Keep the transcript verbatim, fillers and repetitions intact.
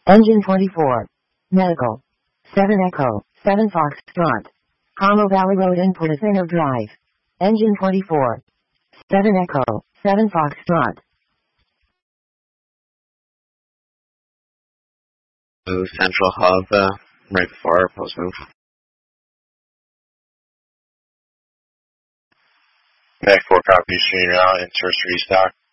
Engine twenty-four. Medical. seven Echo, seven Foxtrot. Carmel Valley Road input Athena Drive. Engine twenty-four. seven Echo, seven Foxtrot. Move Central Hub, uh, right before our post move. Meg four copy, shooting out in tertiary stock.